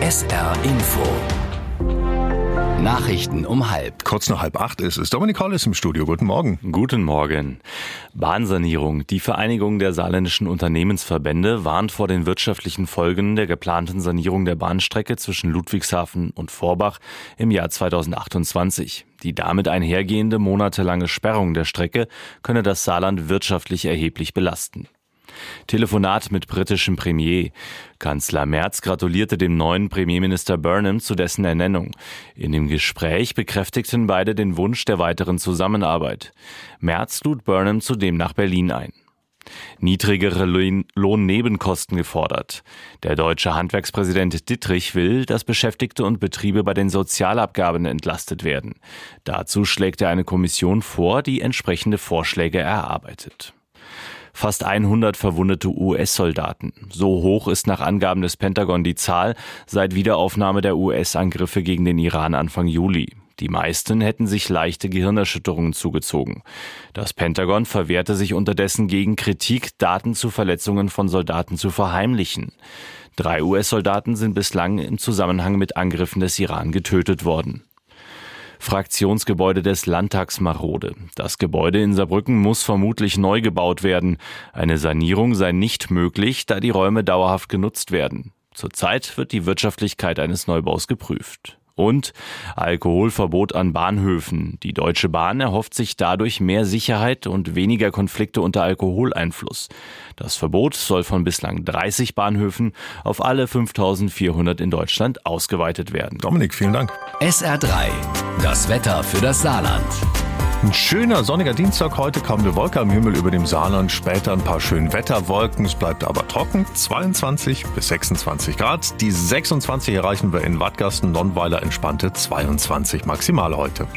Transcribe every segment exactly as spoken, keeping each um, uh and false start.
S R Info. Nachrichten um halb. Kurz nach halb acht ist es. Dominik Hollis im Studio. Guten Morgen. Guten Morgen. Bahnsanierung. Die Vereinigung der saarländischen Unternehmensverbände warnt vor den wirtschaftlichen Folgen der geplanten Sanierung der Bahnstrecke zwischen Ludwigshafen und Vorbach im Jahr zweitausendachtundzwanzig. Die damit einhergehende monatelange Sperrung der Strecke könne das Saarland wirtschaftlich erheblich belasten. Telefonat mit britischem Premier. Kanzler Merz gratulierte dem neuen Premierminister Burnham zu dessen Ernennung. In dem Gespräch bekräftigten beide den Wunsch der weiteren Zusammenarbeit. Merz lud Burnham zudem nach Berlin ein. Niedrigere Lohnnebenkosten gefordert. Der deutsche Handwerkspräsident Dittrich will, dass Beschäftigte und Betriebe bei den Sozialabgaben entlastet werden. Dazu schlägt er eine Kommission vor, die entsprechende Vorschläge erarbeitet. Fast hundert verwundete U S-Soldaten. So hoch ist nach Angaben des Pentagon die Zahl seit Wiederaufnahme der U S-Angriffe gegen den Iran Anfang Juli. Die meisten hätten sich leichte Gehirnerschütterungen zugezogen. Das Pentagon verwehrte sich unterdessen gegen Kritik, Daten zu Verletzungen von Soldaten zu verheimlichen. Drei U S-Soldaten sind bislang im Zusammenhang mit Angriffen des Iran getötet worden. Fraktionsgebäude des Landtags marode. Das Gebäude in Saarbrücken muss vermutlich neu gebaut werden. Eine Sanierung sei nicht möglich, da die Räume dauerhaft genutzt werden. Zurzeit wird die Wirtschaftlichkeit eines Neubaus geprüft. Und Alkoholverbot an Bahnhöfen. Die Deutsche Bahn erhofft sich dadurch mehr Sicherheit und weniger Konflikte unter Alkoholeinfluss. Das Verbot soll von bislang dreißig Bahnhöfen auf alle fünftausendvierhundert in Deutschland ausgeweitet werden. Dominik, vielen Dank. S R drei. Das Wetter für das Saarland. Ein schöner sonniger Dienstag heute, kaum eine Wolke am Himmel über dem Saarland, später ein paar schöne Wetterwolken, es bleibt aber trocken, zweiundzwanzig bis sechsundzwanzig Grad. Die sechsundzwanzig erreichen wir in Wattgasten, Nonnweiler entspannte zweiundzwanzig maximal heute.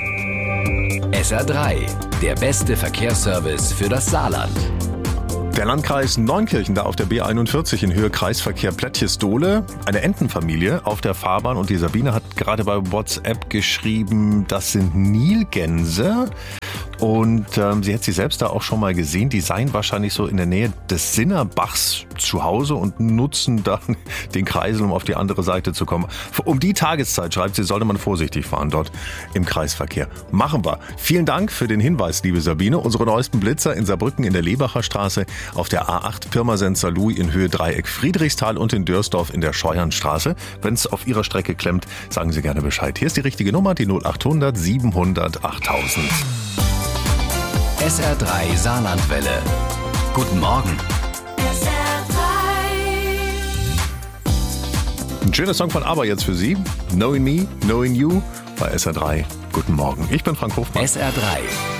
S R drei, der beste Verkehrsservice für das Saarland. Der Landkreis Neunkirchen, da auf der B einundvierzig in Höhe Kreisverkehr Plättjes-Dohle. Eine Entenfamilie auf der Fahrbahn und die Sabine hat gerade bei WhatsApp geschrieben, das sind Nilgänse. Und ähm, sie hat sie selbst da auch schon mal gesehen. Die seien wahrscheinlich so in der Nähe des Sinnerbachs zu Hause und nutzen dann den Kreisel, um auf die andere Seite zu kommen. Um die Tageszeit, schreibt sie, sollte man vorsichtig fahren dort im Kreisverkehr. Machen wir. Vielen Dank für den Hinweis, liebe Sabine. Unsere neuesten Blitzer in Saarbrücken in der Lebacher Straße, auf der A acht Pirmasens-Saarlouis in Höhe Dreieck Friedrichsthal und in Dörsdorf in der Scheuernstraße. Wenn es auf Ihrer Strecke klemmt, sagen Sie gerne Bescheid. Hier ist die richtige Nummer, die null achthundert siebenhundert achttausend. S R drei Saarlandwelle. Guten Morgen. S R drei. Ein schöner Song von ABBA jetzt für Sie. Knowing Me, Knowing You bei S R drei. Guten Morgen. Ich bin Frank Hofmann. S R drei.